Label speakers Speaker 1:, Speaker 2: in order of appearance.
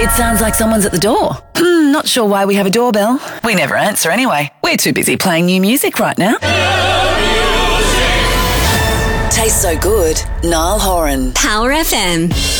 Speaker 1: It sounds like someone's at the door. Not sure why we have a doorbell. We never answer anyway. We're too busy playing new music right now. Tastes so good. Niall Horan.
Speaker 2: Power FM.